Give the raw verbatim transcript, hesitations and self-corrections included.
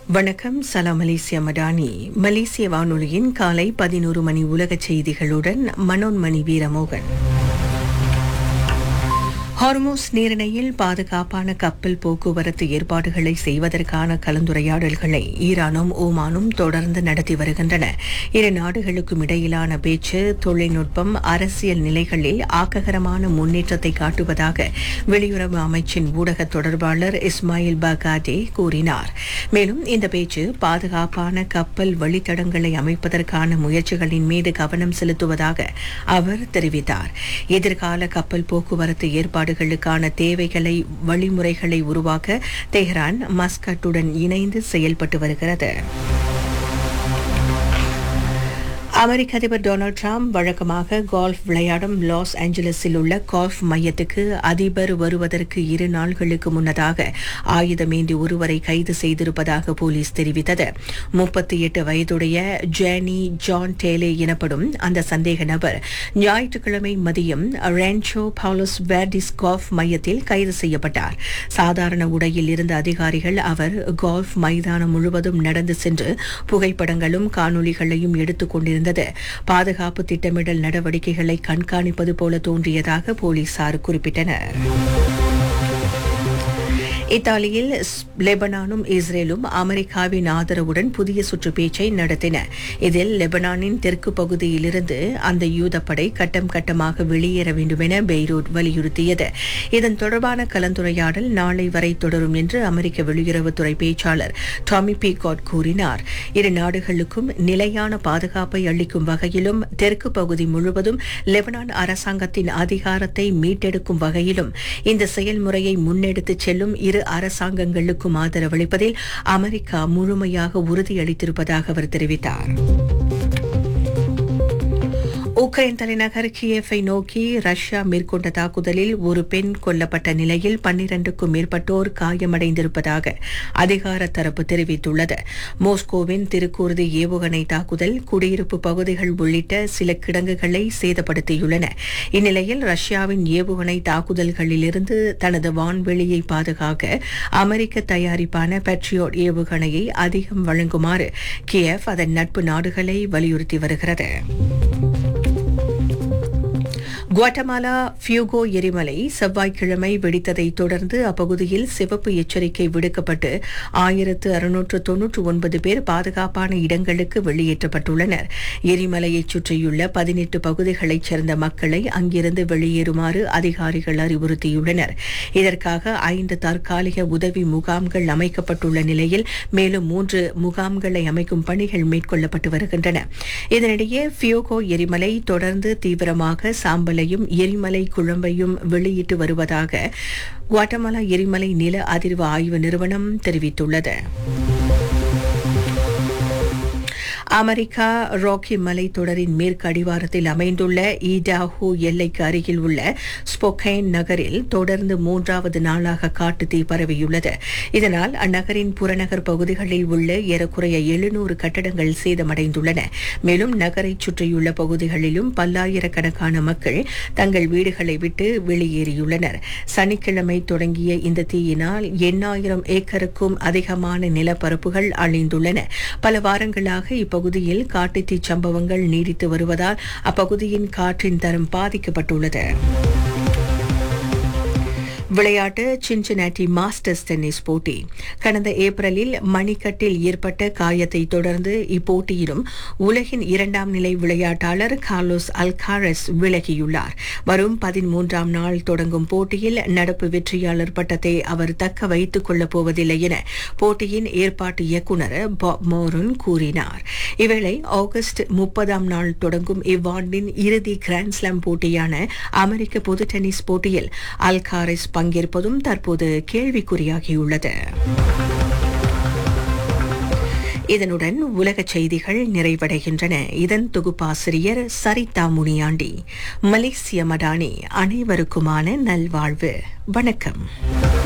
வணக்கம். சலாம் மலேசியா மடானி. மலேசிய வானொலியின் காலை பதினோரு மணி உலக செய்திகளுடன் மனோன்மணி வீரமோகன். ஹார்மோஸ் நீரிணையில் பாதுகாப்பான கப்பல் போக்குவரத்து ஏற்பாடுகளை செய்வதற்கான கலந்துரையாடல்களை ஈரானும் ஓமானும் தொடர்ந்து நடத்தி வருகின்றன. இரு நாடுகளுக்கும் இடையிலான பேச்சு தொழில்நுட்பம், அரசியல் நிலைகளில் ஆக்ககரமான முன்னேற்றத்தை காட்டுவதாக வெளியுறவு அமைச்சின் ஊடக தொடர்பாளர் இஸ்மாயில் பகாடே கூறினார். மேலும் இந்த பேச்சு பாதுகாப்பான கப்பல் வழித்தடங்களை அமைப்பதற்கான முயற்சிகளின் மீது கவனம் செலுத்துவதாக அவர் தெரிவித்தார். எதிர்கால கப்பல் போக்குவரத்து ஏற்பாடு களுக்கான தேவைகளை வழிமுறைகளை உருவாக்க தெஹ்ரான் மஸ்கட்டுடன் இணைந்து செயல்பட்டு வருகிறது. அமெரிக்க அதிபர் டொனால்டு டிரம்ப் வழக்கமாக கோல்ஃப் விளையாடும் லாஸ் ஏஞ்சலஸில் உள்ள கோல்ஃப் மையத்துக்கு அதிபர் வருவதற்கு இரு நாள்களுக்கு முன்னதாக ஆயுதமேந்தி ஒருவரை கைது செய்திருப்பதாக போலீஸ் தெரிவித்தது. முப்பத்தி எட்டு வயதுடைய ஜேனி ஜான் டேலே எனப்படும் அந்த சந்தேக நபர் ஞாயிற்றுக்கிழமை மதியம் ரேன்சோ பவுலோஸ் வேர்டிஸ் கோல்ஃப் மையத்தில் கைது செய்யப்பட்டார். சாதாரண உடையில் இருந்த அதிகாரிகள் அவர் கோல்ஃப் மைதானம் முழுவதும் நடந்து சென்று புகைப்படங்களும் காணொளிகளையும் எடுத்துக் கொண்டிருந்தனர். பாதுகாப்பு திட்டமிடல் நடவடிக்கைகளை கண்காணிப்பது போல தோன்றியதாக போலீசார் குறிப்பிட்டனர். இத்தாலியில் லெபனானும் இஸ்ரேலும் அமெரிக்காவின் ஆதரவுடன் புதிய சுற்று பேச்சை நடத்தின. இதில் லெபனானின் தெற்கு பகுதியிலிருந்து அந்த யூதப்படை கட்டம் கட்டமாக வெளியேற வேண்டும் என பெய்ரூட் வலியுறுத்தியது. இதன் தொடர்பான கலந்துரையாடல் நாளை வரை தொடரும் என்று அமெரிக்க வெளியுறவுத்துறை பேச்சாளர் டாமி பீகாட் கூறினார். இரு நாடுகளுக்கும் நிலையான பாதுகாப்பை அளிக்கும் வகையிலும் தெற்கு பகுதி முழுவதும் லெபனான் அரசாங்கத்தின் அதிகாரத்தை மீட்டெடுக்கும் வகையிலும் இந்த செயல்முறையை முன்னெடுத்துச் செல்லும் இரு அரசாங்கங்களுக்கும் ஆதரவளிப்பதில் அமெரிக்கா முழுமையாக உறுதியளித்திருப்பதாக அவர் தெரிவித்தார். உக்ரைன் தலைநகர் கியேவை நோக்கி ரஷ்யா மேற்கொண்ட தாக்குதலில் ஒரு பெண் கொல்லப்பட்ட நிலையில் பன்னிரண்டுக்கும் மேற்பட்டோர் காயமடைந்திருப்பதாக அதிகார தரப்பு தெரிவித்துள்ளது. மோஸ்கோவின் திருக்கூர்தி ஏவுகணை தாக்குதல் குடியிருப்பு பகுதிகள் உள்ளிட்ட சில கிடங்குகளை சேதப்படுத்தியுள்ளன. இந்நிலையில் ரஷ்யாவின் ஏவுகணை தாக்குதல்களிலிருந்து தனது வான்வெளியை பாதுகாக்க அமெரிக்க தயாரிப்பான பேட்ரியோட் ஏவுகணையை அதிகம் வழங்குமாறு கியேவ் அதன் நட்பு நாடுகளை வலியுறுத்தி வருகிறது. குவாட்டமாலா ஃபியூகோ எரிமலை செவ்வாய்க்கிழமை வெடித்ததை தொடர்ந்து அப்பகுதியில் சிவப்பு எச்சரிக்கை விடுக்கப்பட்டு ஆயிரத்து அறுநூற்று தொன்னூற்று ஒன்பது பேர் பாதுகாப்பான இடங்களுக்கு வெளியேற்றப்பட்டுள்ளனர். எரிமலையைச் சுற்றியுள்ள பதினெட்டு பகுதிகளைச் சேர்ந்த மக்களை அங்கிருந்து வெளியேறுமாறு அதிகாரிகள் அறிவுறுத்தியுள்ளனர். இதற்காக ஐந்து தற்காலிக உதவி முகாம்கள் அமைக்கப்பட்டுள்ள நிலையில் மேலும் மூன்று முகாம்களை அமைக்கும் பணிகள் மேற்கொள்ளப்பட்டு வருகின்றன. இதனிடையே ஃபியூகோ எரிமலை தொடர்ந்து தீவிரமாக சாம்பல் எரிமலை குழம்பையும் வெளியிட்டு வருவதாக குவாட்டமாலா எரிமலை நில அதிர்வு ஆய்வு நிறுவனம் தெரிவித்துள்ளது. அமெரிக்கா ராக்கி மலைத்தொடரின் மேற்கு அடிவாரத்தில் அமைந்துள்ள ஈடாஹோ எல்லைக்கு அருகில் உள்ள ஸ்போக்கைன் நகரில் தொடர்ந்து மூன்றாவது நாளாக காட்டுத்தீ பரவியுள்ளது. இதனால் அந்நகரின் புறநகர் பகுதிகளில் உள்ள ஏறக்குறைய எழுநூறு கட்டடங்கள் சேதமடைந்துள்ளன. மேலும் நகரை சுற்றியுள்ள பகுதிகளிலும் பல்லாயிரக்கணக்கான மக்கள் தங்கள் வீடுகளை விட்டு வெளியேறியுள்ளனர். சனிக்கிழமை தொடங்கிய இந்த தீயினால் எண்ணாயிரம் ஏக்கருக்கும் அதிகமான நிலப்பரப்புகள் அழிந்துள்ளன. பல வாரங்களாக இப்ப பகுதியில் காட்டுத்தீ சம்பவங்கள் நீடித்து வருவதால் அப்பகுதியின் காற்றின் தரம் பாதிக்கப்பட்டுள்ளது. விளையாட்டு சின்சினாட்டி மாஸ்டர்ஸ் டென்னிஸ் போட்டி கடந்த ஏப்ரலில் மணிக்கட்டில் ஏற்பட்ட காயத்தை தொடர்ந்து இப்போட்டியிலும் உலகின் இரண்டாம் நிலை விளையாட்டாளர் கார்லோஸ் அல்காரஸ் விலகியுள்ளார். வரும் பதிமூன்றாம் நாள் தொடங்கும் போட்டியில் நடப்பு வெற்றியாளர் பட்டத்தை அவர் தக்க வைத்துக் கொள்ளப் போவதில்லை என போட்டியின் ஏற்பாட்டு இயக்குநர் பாப் மோரன் கூறினார். இவேளை ஆகஸ்ட் முப்பதாம் நாள் தொடங்கும் இவ்வாண்டின் இறுதி கிராண்ட்ஸ்லாம் போட்டியான அமெரிக்க பொது டென்னிஸ் போட்டியில் அல்காரஸ் பங்கேற்பதும் தற்போது கேள்விக்குறியாகியுள்ளது. இதனுடன் உலக செய்திகள் நிறைவடைகின்றன. இதன் தொகுப்பாசிரியர் சரிதா முனியாண்டி. மலேசிய மடானி. அனைவருக்குமான நல்வாழ்வு. வணக்கம்.